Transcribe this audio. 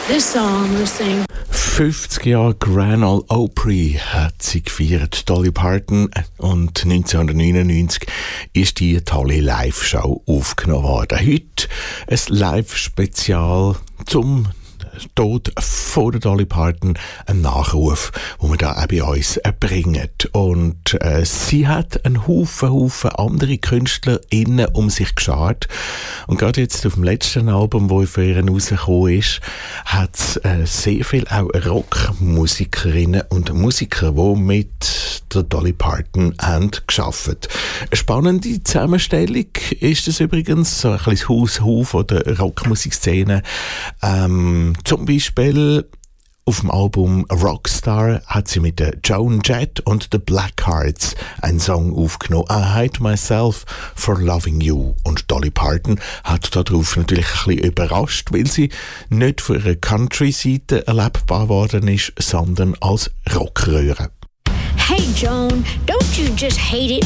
This song we sing. 50 Jahre Grand Ole Opry hat sie gefeiert, Dolly Parton, und 1999 ist die tolle Live-Show aufgenommen worden. Heute ein Live-Spezial zum Tod von der Dolly Parton, ein Nachruf, wo wir da auch bei uns bringen. Und sie hat einen Haufen andere KünstlerInnen um sich geschart. Und gerade jetzt auf dem letzten Album, das für ihr rausgekommen ist, hat es sehr viel auch Rockmusikerinnen und Musiker, die mit der Dolly Parton haben gearbeitet. Eine spannende Zusammenstellung ist es übrigens, so ein bisschen Haus von der Rockmusikszene. Zum Beispiel auf dem Album Rockstar hat sie mit der Joan Jett und The Blackhearts einen Song aufgenommen, I Hate Myself for Loving You. Und Dolly Parton hat darauf natürlich ein bisschen überrascht, weil sie nicht von ihrer Country-Seite erlebbar worden ist, sondern als Rockröhre. Hey Joan, don't you just hate it